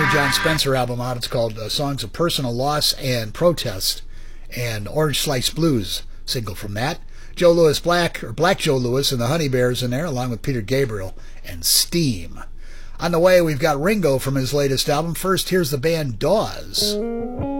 new John Spencer album out. It's called Songs of Personal Loss and Protest, and Orange Slice Blues single from that. Joe Louis Black, or Black Joe Louis and the Honey Bears in there, along with Peter Gabriel and Steam. On the way, we've got Ringo from his latest album. First, here's the band Dawes.